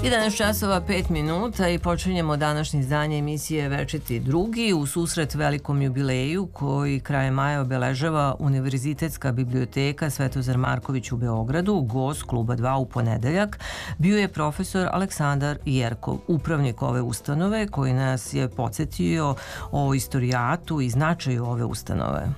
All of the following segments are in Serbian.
11 časova 5 minuta i počinjemo današnje izdanje emisije Večiti drugi u susret velikom jubileju koji krajem maja obeležava Univerzitetska biblioteka Svetozar Marković u Beogradu. Gost Kluba 2 u ponedeljak bio je profesor Aleksandar Jerkov, upravnik ove ustanove, koji nas je podsjetio o istorijatu i značaju ove ustanove.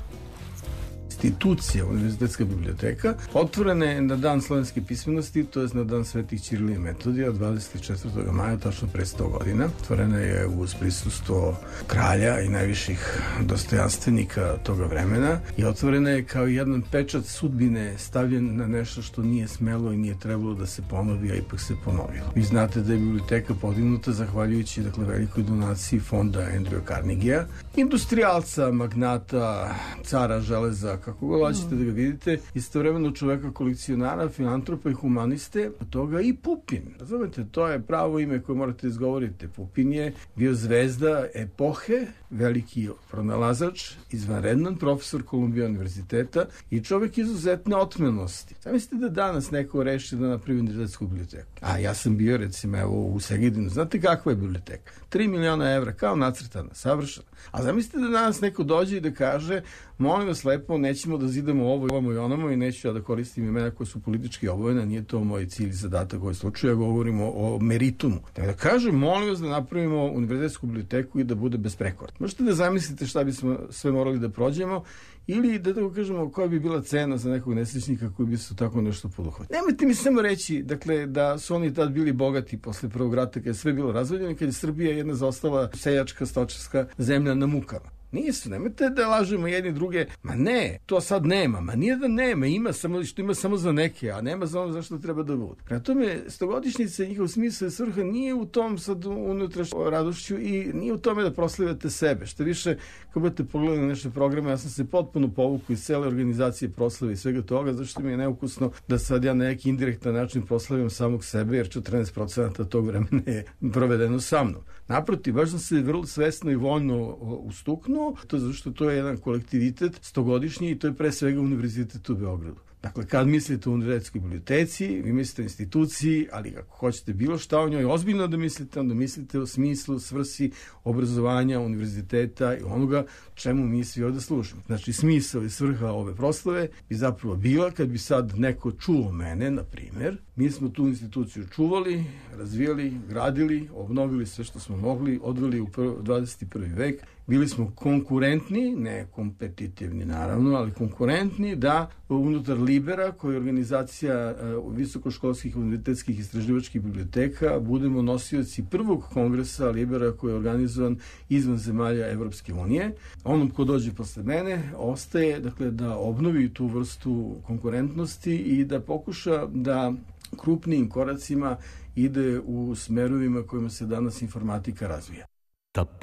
Institucija Univerzitetska biblioteka otvorena je na dan slovenske pismenosti, to je na dan Svetih Ćirila i Metodija, 24. maja, tačno pre 100 godina. Otvorena je uz prisustvo kralja i najviših dostojanstvenika toga vremena i otvorena je kao jedan pečat sudbine stavljen na nešto što nije smelo i nije trebalo da se ponovi, a ipak se ponovilo. Vi znate da je biblioteka podignuta zahvaljujući velikoj donaciji fonda Andrew Carnegie, industrijalca, magnata, cara železa, kako god hoćete da ga vidite, istovremeno čoveka kolekcionara, filantropa i humaniste, od toga i Pupin. Razumete, to je pravo ime koje morate izgovoriti. Pupin je bio zvezda epohe, veliki pronalazač, izvanredan profesor Kolumbija univerziteta i čovek izuzetne otmenosti. Zamislite da danas neko reši da napravi univerzitetsku biblioteku. A ja sam bio, recimo, evo u Segedinu. Znate kakva je biblioteka? 3 miliona evra, kao nacrtana, savršena. A zamislite da danas neko dođe i da kaže: molim vas lepo, nećemo da zidamo ovo i onamo i neću ja da koristim imena koje su politički obojena, nije to moj cilj i zadatak u ovoj slučaju, ja govorimo o meritumu. Da kažem, molim vas da napravimo univerzitetsku biblioteku i da bude besprekorna. Možete da zamislite šta bismo sve morali da prođemo ili da tako kažemo koja bi bila cena za nekog nesrećnika koji bi se tako nešto poduhvatio. Nemojte mi samo reći, dakle, da su oni tad bili bogati posle Prvog rata, kad je sve bilo razvaljeno, kad je Srbija jedna zaostala seljačka, stočarska zemlja na mukama. Nisu, nemojte da lažemo jedni druge. Ma ne, to sad nema. Ma nije da nema, ima samo što ima samo za neke, a nema za ono zašto treba da bude. Prema tome, stogodišnjica, njihov smisao i svrha nije u tom sad unutrašnjoj radošću i nije u tome da proslavljate sebe. Što više, kad budete pogledali na naše programe, ja sam se potpuno povukao iz cele organizacije proslave i svega toga, zašto mi je neukusno da sad ja na neki indirektan način proslavljam samog sebe, jer 14% tog vremena je provedeno sa mnom. Naprotiv, baš sam se vrlo svesno i voljno ustuknuo, to je zato što to je jedan kolektivitet stogodišnji i to je pre svega univerzitet u Beogradu. Dakle, kad mislite o univerzitetskoj biblioteci, vi mislite o instituciji, ali ako hoćete bilo šta o njoj ozbiljno da mislite, onda mislite o smislu, svrsi obrazovanja univerziteta i onoga čemu mi svi ovde služimo. Znači, smisao i svrha ove proslave bi zapravo bila, kad bi sad neko čuo mene, na primer, mi smo tu instituciju čuvali, razvijali, gradili, obnovili sve što smo mogli, odveli u 21. vek, bili smo konkurentni, ne kompetitivni naravno, ali konkurentni da unutar Libera, koja je organizacija visokoškolskih univerzitetskih istraživačkih biblioteka, budemo nosioci prvog kongresa Libera koji je organizovan izvan zemalja Evropske unije. Onom ko dođe posle mene ostaje, dakle, da obnovi tu vrstu konkurentnosti i da pokuša da krupnijim koracima ide u smerovima kojima se danas informatika razvija.